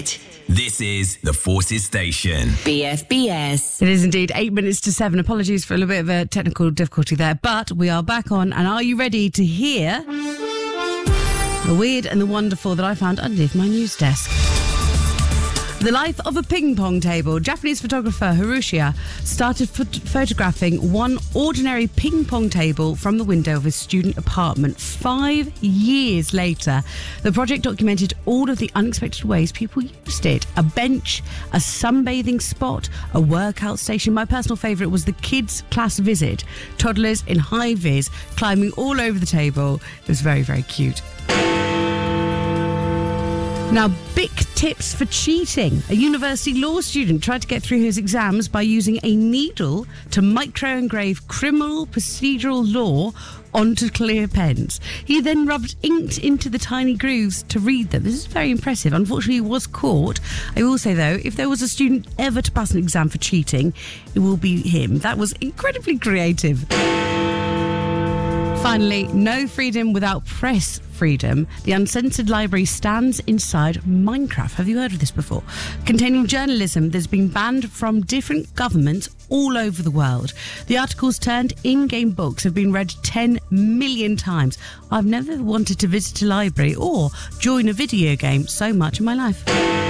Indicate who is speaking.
Speaker 1: This is the Forces Station.
Speaker 2: BFBS.
Speaker 3: It is indeed 8 minutes to 7. Apologies for a little bit of a technical difficulty there, but we are back on. And are you ready to hear the weird and the wonderful that I found underneath my news desk? The life of a ping pong table. Japanese photographer Hiroshia started photographing one ordinary ping pong table from the window of his student apartment. 5 years later, the project documented all of the unexpected ways people used it. A bench, a sunbathing spot, a workout station. My personal favourite was the kids' class visit. Toddlers in high vis climbing all over the table. It was very, very cute. Now, big tips for cheating. A university law student tried to get through his exams by using a needle to micro-engrave criminal procedural law onto clear pens. He then rubbed ink into the tiny grooves to read them. This is very impressive. Unfortunately, he was caught. I will say, though, if there was a student ever to pass an exam for cheating, it will be him. That was incredibly creative. Finally, no freedom without press freedom. The Uncensored Library stands inside Minecraft. Have you heard of this before? Containing journalism that's been banned from different governments all over the world. The articles turned in-game books have been read 10 million times. I've never wanted to visit a library or join a video game so much in my life.